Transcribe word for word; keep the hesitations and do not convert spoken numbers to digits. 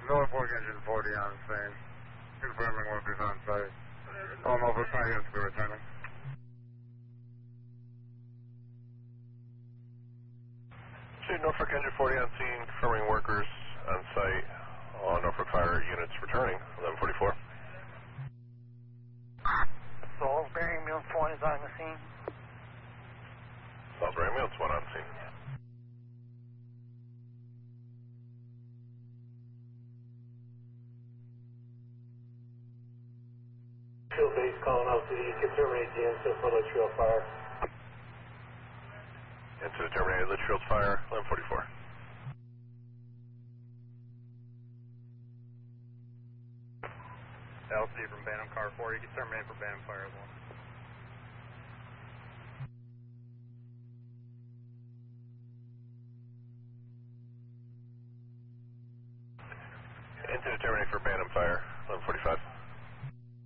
Norfolk engine forty on scene. Confirming workers on site. All Norfolk fire units will be returning. Two Norfolk engine forty on scene, confirming workers on site. All Norfolk fire units returning. eleven forty-four. Salisbury ambulance one is on the scene. Salisbury ambulance one on scene. Field base calling out to the can terminate the incident for Litchfield fire. Incident terminated, Litchfield fire, eleven forty-four. L C from Bantam car four, you can terminate for Bantam fire as well. Incident terminated for Bantam fire,